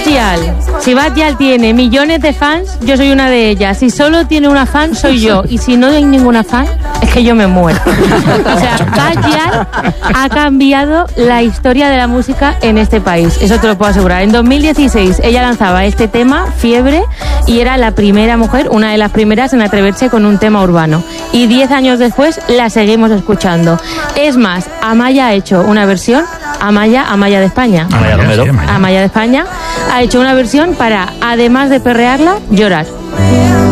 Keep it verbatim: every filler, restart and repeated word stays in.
Yal. Si Bad Yal tiene millones de fans, yo soy una de ellas. Si solo tiene una fan, soy yo. Y si no hay ninguna fan, es que yo me muero. O sea, Bad Yal ha cambiado la historia de la música en este país. Eso te lo puedo asegurar. En dos mil dieciséis ella lanzaba este tema, Fiebre, y era la primera mujer, una de las primeras en atreverse con un tema urbano. Y diez años después la seguimos escuchando. Es más, Amaya ha hecho una versión, Amaya, Amaya de España. Amaya Romero. Sí, Amaya. Amaya de España ha hecho una versión para, además de perrearla, llorar.